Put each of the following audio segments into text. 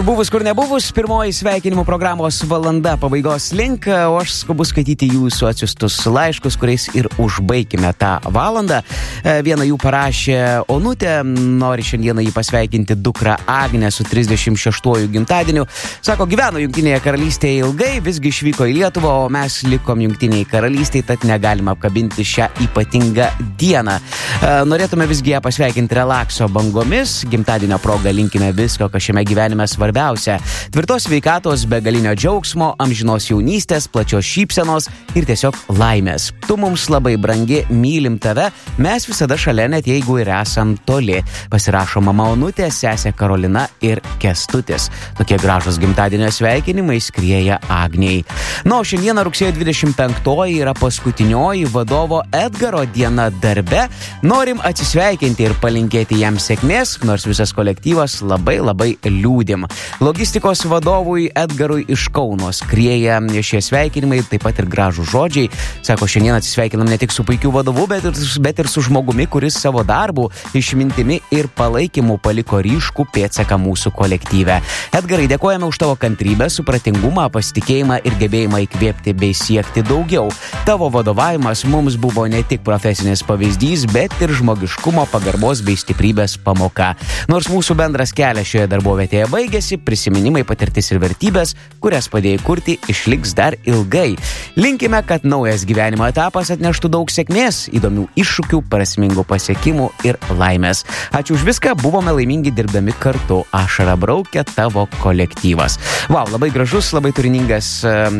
Kur buvus, kur nebuvus, pirmoji sveikinimų programos valanda pabaigos link, o aš skubu skaityti jūsų atsiustus laiškus, kuriais ir užbaikime tą valandą. Vieną jų parašė Onutė, nori šiandieną jį pasveikinti dukrą Agnę su 36-ųjų gimtadieniu. Sako, gyveno Jungtinėje karalystėje ilgai, visgi išvyko į Lietuvą, o mes likom Jungtinėje karalystėje, tad negalime apkabinti šią ypatingą dieną. Norėtume visgi ją pasveikinti relakso bangomis, gimtadienio proga linkime visko, kas šiame gyvenime svarbiausia. Tvirtos sveikatos, begalinio džiaugsmo, amžinos jaunystės, plačios šypsenos ir tiesiog laimės. Tu mums labai brangi, mylim tave, mes visada šalia, net jeigu ir esam toli. Pasirašo mama Onutė, sesė Karolina ir Kestutis. Tokie gražus gimtadienio sveikinimai skrieja Agniai. O šiandieną rugsėjo 25 yra paskutinioji vadovo Edgaro diena darbe. Norim atsisveikinti ir palinkėti jam sėkmės, nors visas kolektyvas labai liūdim. Logistikos vadovui Edgarui iš Kauno skrieja šie sveikinimai, taip pat ir gražų žodžiai. Sako, šiandien atsisveikinam ne tik su puikiu vadovu, bet ir su žmogumi, kuris savo darbu, išmintimi ir palaikymu paliko ryškų pėdsaką mūsų kolektyve. Edgarai, dėkojame už tavo kantrybę, supratingumą, pasitikėjimą ir gebėjimą įkvėpti bei siekti daugiau. Tavo vadovavimas mums buvo ne tik profesinis pavyzdys, bet ir žmogiškumo, pagarbos bei stiprybės pamoka. Nors mūsų bendras kelias šioje darbovietėje baigėsi, prisiminimai, patirtis ir vertybės, kurias padėjai kurti, išliks dar ilgai. Linkime, kad naujas gyvenimo etapas atneštų daug sėkmės, įdomių iššūkių, prasmingų pasiekimų ir laimės. Ačiū už viską, buvome laimingi dirbdami kartu. Ašarą braukia tavo kolektyvas. Vau, labai gražus, labai turiningas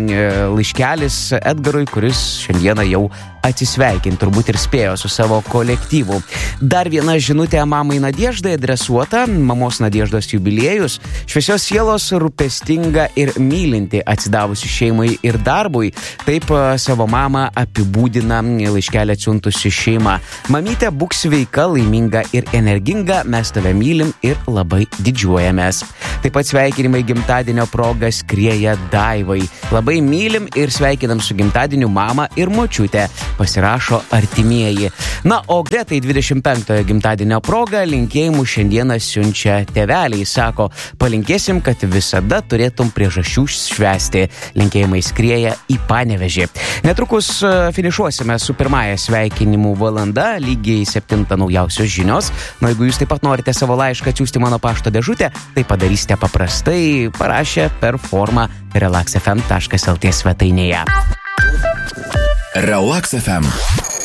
laiškelis Edgarui, kuris šiandieną jau atsisveikinti, turbūt ir spėjo su savo kolektyvu. Dar viena žinutė mamai Nadieždai adresuota, mamos Nadieždos jubiliejus, šviesios sielos, rūpestinga ir mylinti, atsidavusi šeimai ir darbui. Taip savo mamą apibūdina laiškelį atsiuntusi šeima. Mamytė, būk sveika, laiminga ir energinga, mes tave mylim ir labai didžiuojamės. Taip pat sveikinimai gimtadienio proga skrieja Daivai. Labai mylim ir sveikinam su gimtadieniu mamą ir močiutę. Pasirašo artimieji. O gretai 25-ojo gimtadienio proga linkėjimų šiandieną siunčia tėveliai. Sako, palinkėsim, kad visada turėtum priežasčių švęsti. Linkėjimai skrieja į Panevėžį. Netrukus finišuosime su pirmąja sveikinimų valanda, lygiai 7 naujausios žinios. Jeigu jūs taip pat norite savo laišką atsiųsti mano pašto dėžutę, tai padarysite paprastai, parašę per formą relaxfm.lt svetainėje. Relax FM.